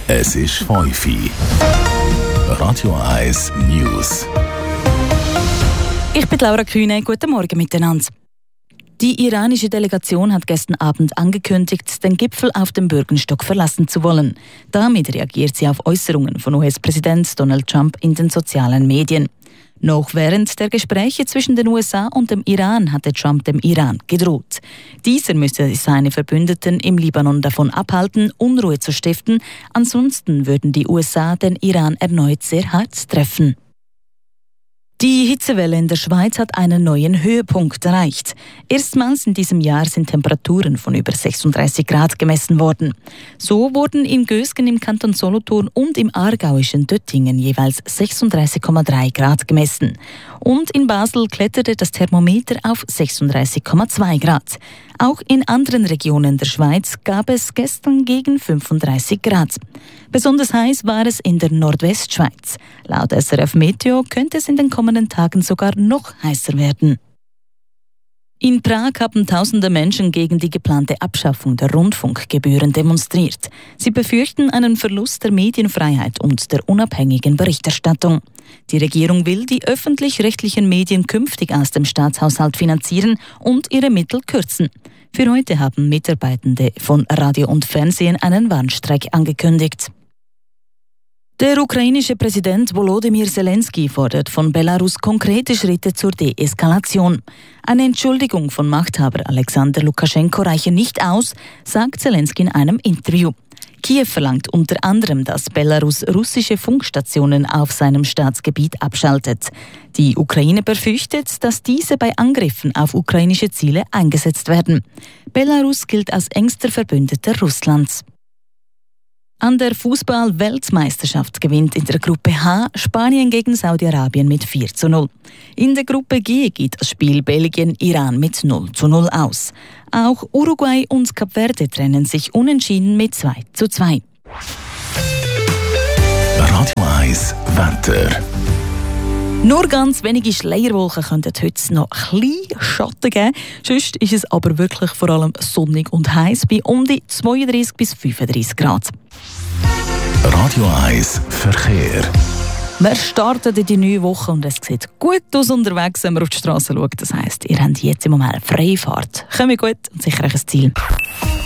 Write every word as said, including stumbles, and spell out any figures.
Es ist fünf Uhr. Radio eins News. Ich bin Laura Kühne. Guten Morgen miteinander. Die iranische Delegation hat gestern Abend angekündigt, den Gipfel auf dem Bürgenstock verlassen zu wollen. Damit reagiert sie auf Äußerungen von U S-Präsident Donald Trump in den sozialen Medien. Noch während der Gespräche zwischen den U S A und dem Iran hatte Trump dem Iran gedroht. Dieser müsse seine Verbündeten im Libanon davon abhalten, Unruhe zu stiften. Ansonsten würden die U S A den Iran erneut sehr hart treffen. Die Hitzewelle in der Schweiz hat einen neuen Höhepunkt erreicht. Erstmals in diesem Jahr sind Temperaturen von über sechsunddreißig Grad gemessen worden. So wurden in Gösgen im Kanton Solothurn und im aargauischen Döttingen jeweils sechsunddreißig Komma drei Grad gemessen. Und in Basel kletterte das Thermometer auf sechsunddreißig Komma zwei Grad. Auch in anderen Regionen der Schweiz gab es gestern gegen fünfunddreißig Grad. Besonders heiß war es in der Nordwestschweiz. Laut S R F Meteo könnte es in den kommenden Tagen sogar noch heißer werden. In Prag haben tausende Menschen gegen die geplante Abschaffung der Rundfunkgebühren demonstriert. Sie befürchten einen Verlust der Medienfreiheit und der unabhängigen Berichterstattung. Die Regierung will die öffentlich-rechtlichen Medien künftig aus dem Staatshaushalt finanzieren und ihre Mittel kürzen. Für heute haben Mitarbeitende von Radio und Fernsehen einen Warnstreik angekündigt. Der ukrainische Präsident Volodymyr Zelensky fordert von Belarus konkrete Schritte zur Deeskalation. Eine Entschuldigung von Machthaber Alexander Lukaschenko reiche nicht aus, sagt Zelensky in einem Interview. Kiew verlangt unter anderem, dass Belarus russische Funkstationen auf seinem Staatsgebiet abschaltet. Die Ukraine befürchtet, dass diese bei Angriffen auf ukrainische Ziele eingesetzt werden. Belarus gilt als engster Verbündeter Russlands. An der Fußball-Weltmeisterschaft gewinnt in der Gruppe H Spanien gegen Saudi-Arabien mit vier zu null. In der Gruppe G geht das Spiel Belgien-Iran mit null zu null aus. Auch Uruguay und Kap Verde trennen sich unentschieden mit zwei zu zwei. Radio eins Wetter. Nur ganz wenige Schleierwolken könnten heute noch ein bisschen Schatten geben. Sonst ist es aber wirklich vor allem sonnig und heiß bei um die zweiunddreißig bis fünfunddreißig Grad. Radio eins Verkehr. Wir starten in die neue Woche und es sieht gut aus unterwegs, wenn man auf die Straße schaut. Das heisst, ihr habt jetzt im Moment freie Fahrt. Kommt gut und sicher ein Ziel.